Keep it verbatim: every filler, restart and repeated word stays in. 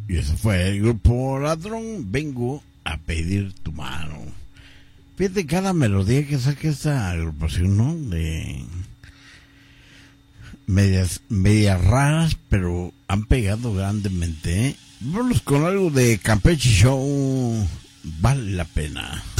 Y eso fue el grupo Ladrón, Vengo a Pedir Tu Mano. Fíjate, cada melodía que saca esta agrupación, ¿no? De medias, medias raras, pero han pegado grandemente, ¿eh? Vámonos con algo de Campeche Show, Vale la Pena.